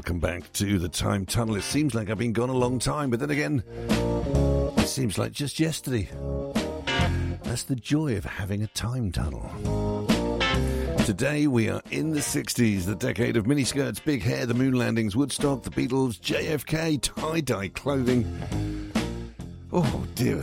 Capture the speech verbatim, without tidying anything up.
welcome back to the Time Tunnel. It seems like I've been gone a long time, but then again, it seems like just yesterday. That's the joy of having a time tunnel. Today we are in the sixties, the decade of miniskirts, big hair, the moon landings, Woodstock, the Beatles, J F K, tie-dye clothing. Oh dear,